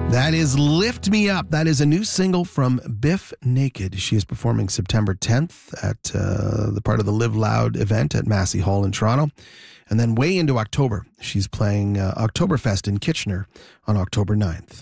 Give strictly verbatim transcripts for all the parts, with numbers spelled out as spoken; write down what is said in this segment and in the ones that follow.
That is Lift Me Up. That is a new single from Biff Naked. She is performing September tenth at uh, the part of the Live Loud event at Massey Hall in Toronto. And then way into October, she's playing uh, Oktoberfest in Kitchener on October ninth.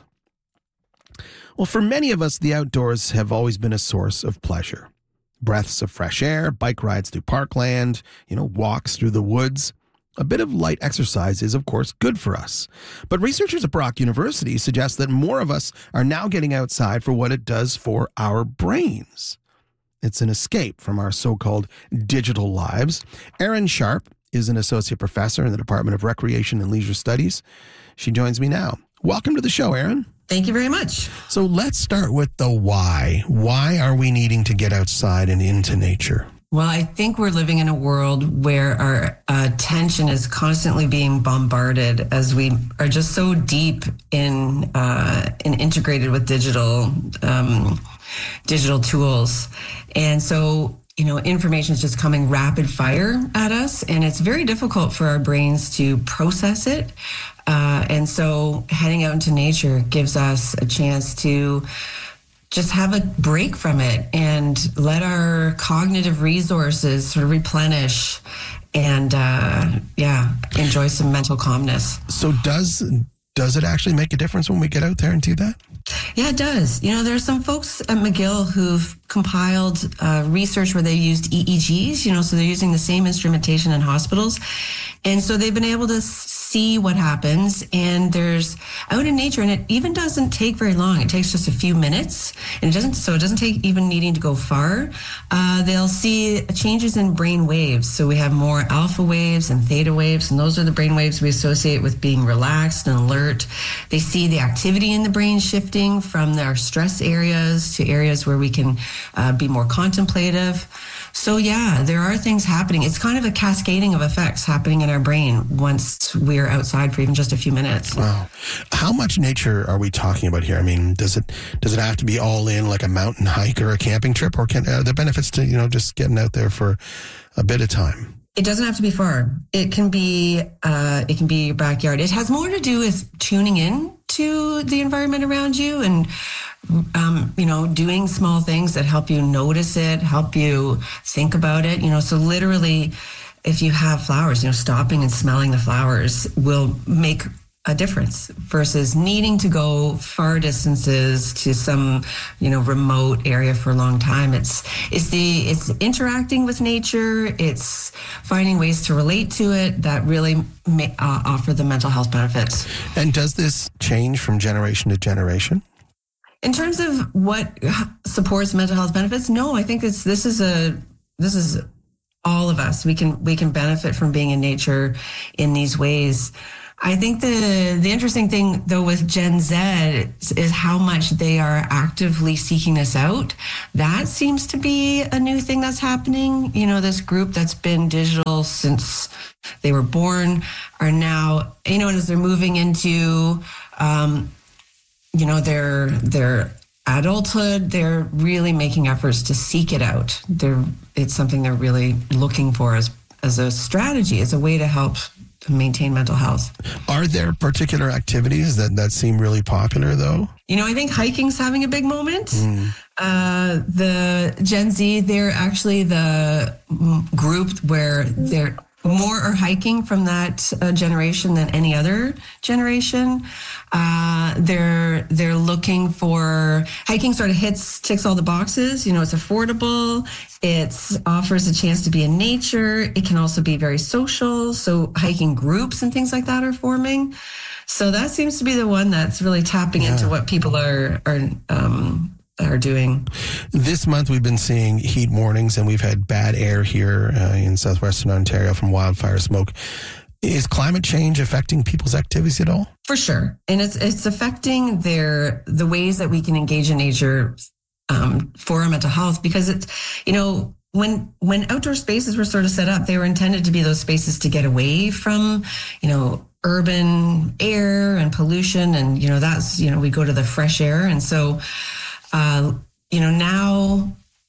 Well, for many of us, the outdoors have always been a source of pleasure. Breaths of fresh air, bike rides through parkland, you know, walks through the woods. A bit of light exercise is, of course, good for us. But researchers at Brock University suggest that more of us are now getting outside for what it does for our brains. It's an escape from our so-called digital lives. Erin Sharp is an associate professor in the Department of Recreation and Leisure Studies. She joins me now. Welcome to the show, Erin. Thank you very much. So let's start with the why. Why are we needing to get outside and into nature? Well, I think we're living in a world where our attention is constantly being bombarded as we are just so deep in uh, and integrated with digital um, digital tools. And so, you know, information is just coming rapid fire at us, and it's very difficult for our brains to process it. Uh, and so heading out into nature gives us a chance to just have a break from it and let our cognitive resources sort of replenish and, uh, yeah, enjoy some mental calmness. So does does it actually make a difference when we get out there and do that? Yeah, it does. You know, there are some folks at McGill who've compiled uh, research where they used E E Gs, you know, so they're using the same instrumentation in hospitals. And so they've been able to see what happens, and there's out in nature, and it even doesn't take very long. It takes just a few minutes, and it doesn't, so it doesn't take even needing to go far. Uh, they'll see changes in brain waves. So we have more alpha waves and theta waves, and those are the brain waves we associate with being relaxed and alert. They see the activity in the brain shifting from our stress areas to areas where we can uh, be more contemplative. So yeah, there are things happening. It's kind of a cascading of effects happening in our brain once we're outside for even just a few minutes. Wow. How much nature are we talking about here? I mean, does it does it have to be all in like a mountain hike or a camping trip, or can are there benefits to, you know, just getting out there for a bit of time? It doesn't have to be far. It can be uh, it can be your backyard. It has more to do with tuning in to the environment around you and Um, you know, doing small things that help you notice it, help you think about it. You know, so literally, if you have flowers, you know, stopping and smelling the flowers will make a difference versus needing to go far distances to some, you know, remote area for a long time. It's it's the it's interacting with nature. It's finding ways to relate to it that really may, uh, offer the mental health benefits. And does this change from generation to generation? In terms of what supports mental health benefits, no, I think it's this is a this is all of us. We can we can benefit from being in nature in these ways. I think the the interesting thing though with Gen Z is, is how much they are actively seeking this out. That seems to be a new thing that's happening. You know, this group that's been digital since they were born are now, you know, as they're moving into um, you know, their their adulthood, they're really making efforts to seek it out. They're it's something they're really looking for as as a strategy, as a way to help to maintain mental health. Are there particular activities that, that seem really popular, though? You know, I think hiking's having a big moment. Mm. Uh, the Gen Z, they're actually the group where they're more are hiking from that uh, generation than any other generation. Uh, they're they're looking for hiking. Sort of hits ticks all the boxes. You know, it's affordable. It offers a chance to be in nature. It can also be very social. So hiking groups and things like that are forming. So that seems to be the one that's really tapping yeah. into what people are are. Um, are doing. This month we've been seeing heat warnings, and we've had bad air here uh, in southwestern Ontario from wildfire smoke. Is climate change affecting people's activities at all? For sure. And it's it's affecting their the ways that we can engage in nature um, for our mental health, because it's, you know, when when outdoor spaces were sort of set up, they were intended to be those spaces to get away from, you know, urban air and pollution. And, you know, that's, you know, we go to the fresh air. And so Uh, you know, now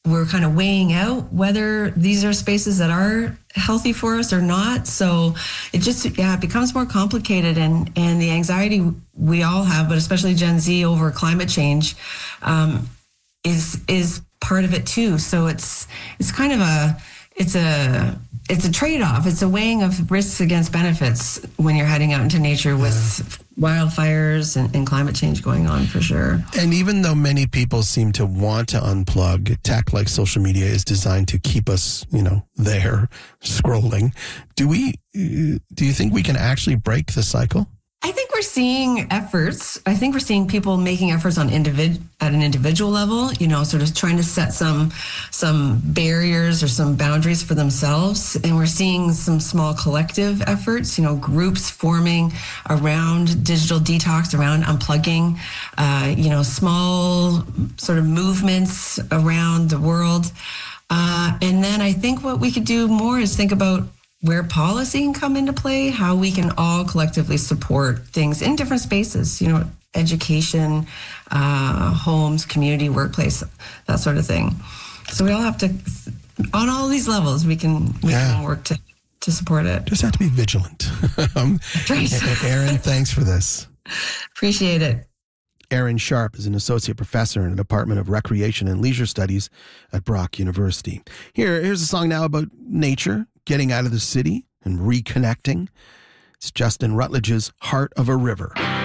we're kind of weighing out whether these are spaces that are healthy for us or not. So it just, yeah, it becomes more complicated, and, and the anxiety we all have, but especially Gen Z over climate change, um, is, is part of it too. So it's, it's kind of a, it's a, it's a trade-off. It's a weighing of risks against benefits when you're heading out into nature with yeah. wildfires and, and climate change going on, for sure. And even though many people seem to want to unplug, tech like social media is designed to keep us, you know, there scrolling. Do we, do you think we can actually break the cycle? I think we're seeing efforts. I think we're seeing people making efforts on individ at an individual level, you know, sort of trying to set some some barriers or some boundaries for themselves. And we're seeing some small collective efforts, you know, groups forming around digital detox, around unplugging, uh, you know, small sort of movements around the world. Uh, and then I think what we could do more is think about where policy can come into play, how we can all collectively support things in different spaces, you know, education, uh, homes, community, workplace, that sort of thing. So we all have to, on all these levels, we can, we yeah. can work to, to support it. Just have to be vigilant. um, right. Erin, thanks for this. Appreciate it. Erin Sharp is an associate professor in the Department of Recreation and Leisure Studies at Brock University. Here, here's a song now about nature, getting out of the city and reconnecting. It's Justin Rutledge's Heart of a River.